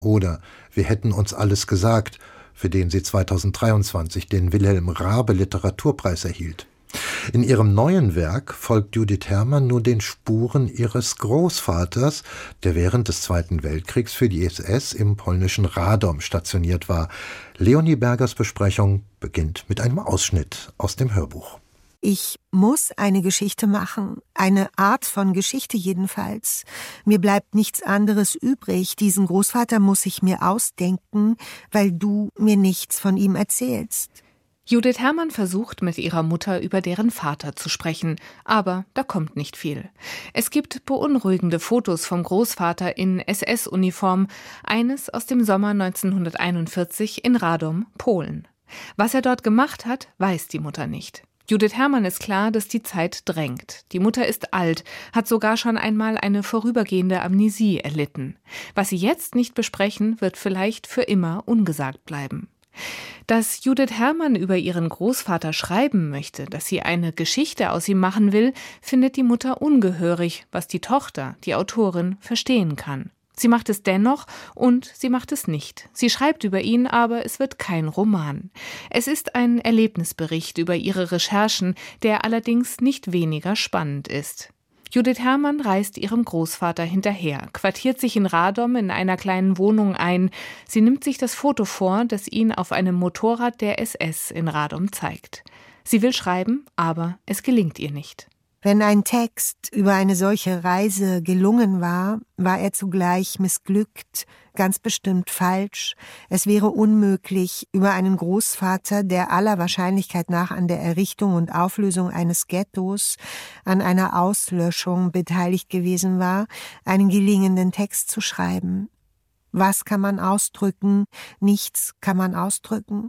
Oder Wir hätten uns alles gesagt, für den sie 2023 den Wilhelm Raabe Literaturpreis erhielt. In ihrem neuen Werk folgt Judith Herrmann nur den Spuren ihres Großvaters, der während des Zweiten Weltkriegs für die SS im polnischen Radom stationiert war. Leonie Bergers Besprechung beginnt mit einem Ausschnitt aus dem Hörbuch. Ich muss eine Geschichte machen, eine Art von Geschichte jedenfalls. Mir bleibt nichts anderes übrig. Diesen Großvater muss ich mir ausdenken, weil du mir nichts von ihm erzählst. Judith Herrmann versucht, mit ihrer Mutter über deren Vater zu sprechen, aber da kommt nicht viel. Es gibt beunruhigende Fotos vom Großvater in SS-Uniform, eines aus dem Sommer 1941 in Radom, Polen. Was er dort gemacht hat, weiß die Mutter nicht. Judith Herrmann ist klar, dass die Zeit drängt. Die Mutter ist alt, hat sogar schon einmal eine vorübergehende Amnesie erlitten. Was sie jetzt nicht besprechen, wird vielleicht für immer ungesagt bleiben. Dass Judith Herrmann über ihren Großvater schreiben möchte, dass sie eine Geschichte aus ihm machen will, findet die Mutter ungehörig, was die Tochter, die Autorin, verstehen kann. Sie macht es dennoch und sie macht es nicht. Sie schreibt über ihn, aber es wird kein Roman. Es ist ein Erlebnisbericht über ihre Recherchen, der allerdings nicht weniger spannend ist. Judith Herrmann reist ihrem Großvater hinterher, quartiert sich in Radom in einer kleinen Wohnung ein. Sie nimmt sich das Foto vor, das ihn auf einem Motorrad der SS in Radom zeigt. Sie will schreiben, aber es gelingt ihr nicht. Wenn ein Text über eine solche Reise gelungen war, war er zugleich missglückt, ganz bestimmt falsch. Es wäre unmöglich, über einen Großvater, der aller Wahrscheinlichkeit nach an der Errichtung und Auflösung eines Ghettos, an einer Auslöschung beteiligt gewesen war, einen gelingenden Text zu schreiben. Was kann man ausdrücken? Nichts kann man ausdrücken.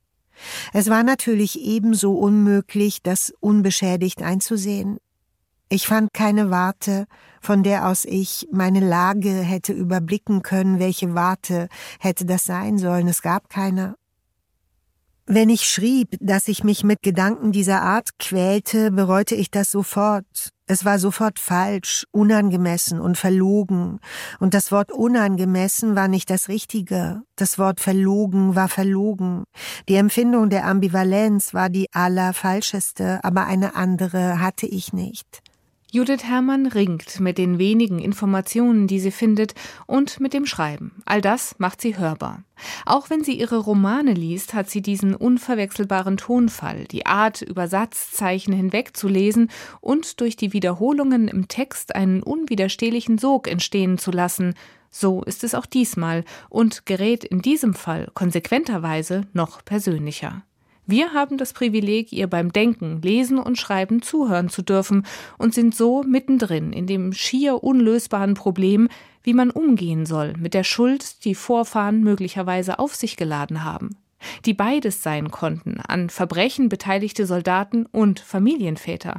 Es war natürlich ebenso unmöglich, das unbeschädigt einzusehen. Ich fand keine Warte, von der aus ich meine Lage hätte überblicken können. Welche Warte hätte das sein sollen? Es gab keine. Wenn ich schrieb, dass ich mich mit Gedanken dieser Art quälte, bereute ich das sofort. Es war sofort falsch, unangemessen und verlogen. Und das Wort unangemessen war nicht das Richtige. Das Wort verlogen war verlogen. Die Empfindung der Ambivalenz war die allerfalscheste, aber eine andere hatte ich nicht. Judith Herrmann ringt mit den wenigen Informationen, die sie findet, und mit dem Schreiben. All das macht sie hörbar. Auch wenn sie ihre Romane liest, hat sie diesen unverwechselbaren Tonfall, die Art, über Satzzeichen hinwegzulesen und durch die Wiederholungen im Text einen unwiderstehlichen Sog entstehen zu lassen. So ist es auch diesmal und gerät in diesem Fall konsequenterweise noch persönlicher. Wir haben das Privileg, ihr beim Denken, Lesen und Schreiben zuhören zu dürfen und sind so mittendrin in dem schier unlösbaren Problem, wie man umgehen soll mit der Schuld, die Vorfahren möglicherweise auf sich geladen haben, die beides sein konnten, an Verbrechen beteiligte Soldaten und Familienväter.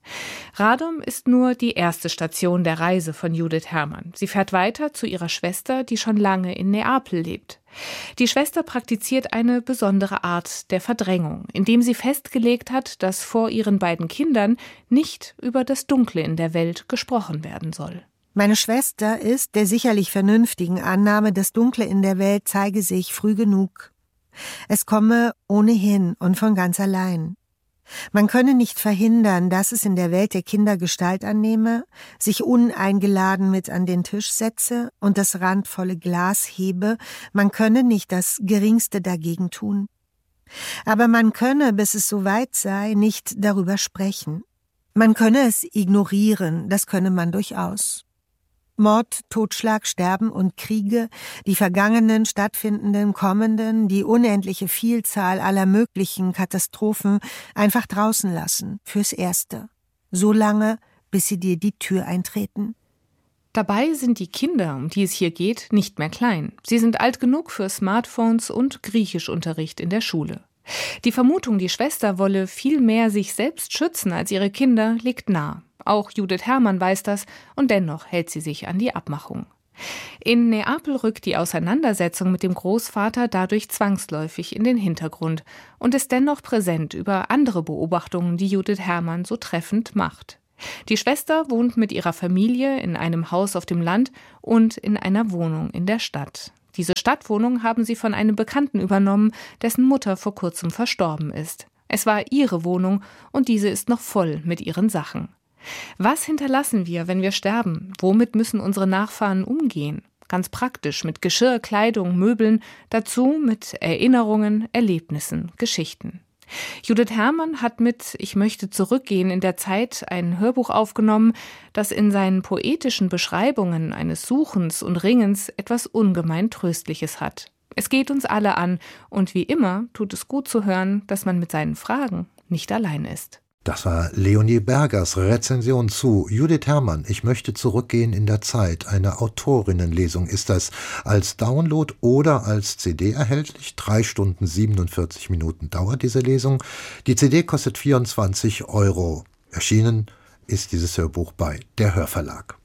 Radom ist nur die erste Station der Reise von Judith Herrmann. Sie fährt weiter zu ihrer Schwester, die schon lange in Neapel lebt. Die Schwester praktiziert eine besondere Art der Verdrängung, indem sie festgelegt hat, dass vor ihren beiden Kindern nicht über das Dunkle in der Welt gesprochen werden soll. Meine Schwester ist der sicherlich vernünftigen Annahme, das Dunkle in der Welt zeige sich früh genug. Es komme ohnehin und von ganz allein. Man könne nicht verhindern, dass es in der Welt der Kinder Gestalt annehme, sich uneingeladen mit an den Tisch setze und das randvolle Glas hebe, man könne nicht das Geringste dagegen tun. Aber man könne, bis es soweit sei, nicht darüber sprechen. Man könne es ignorieren, das könne man durchaus. Mord, Totschlag, Sterben und Kriege, die vergangenen, stattfindenden, kommenden, die unendliche Vielzahl aller möglichen Katastrophen einfach draußen lassen, fürs Erste. So lange, bis sie dir die Tür eintreten. Dabei sind die Kinder, um die es hier geht, nicht mehr klein. Sie sind alt genug für Smartphones und Griechischunterricht in der Schule. Die Vermutung, die Schwester wolle viel mehr sich selbst schützen als ihre Kinder, liegt nah. Auch Judith Herrmann weiß das und dennoch hält sie sich an die Abmachung. In Neapel rückt die Auseinandersetzung mit dem Großvater dadurch zwangsläufig in den Hintergrund und ist dennoch präsent über andere Beobachtungen, die Judith Herrmann so treffend macht. Die Schwester wohnt mit ihrer Familie in einem Haus auf dem Land und in einer Wohnung in der Stadt. Diese Stadtwohnung haben sie von einem Bekannten übernommen, dessen Mutter vor kurzem verstorben ist. Es war ihre Wohnung und diese ist noch voll mit ihren Sachen. Was hinterlassen wir, wenn wir sterben? Womit müssen unsere Nachfahren umgehen? Ganz praktisch mit Geschirr, Kleidung, Möbeln, dazu mit Erinnerungen, Erlebnissen, Geschichten. Judith Herrmann hat mit »Ich möchte zurückgehen« in der Zeit ein Hörbuch aufgenommen, das in seinen poetischen Beschreibungen eines Suchens und Ringens etwas ungemein Tröstliches hat. Es geht uns alle an und wie immer tut es gut zu hören, dass man mit seinen Fragen nicht allein ist. Das war Leonie Bergers Rezension zu Judith Herrmann, Ich möchte zurückgehen in der Zeit. Eine Autorinnenlesung ist das, als Download oder als CD erhältlich. 3 Stunden 47 Minuten dauert diese Lesung. Die CD kostet 24 €. Erschienen ist dieses Hörbuch bei der Hörverlag.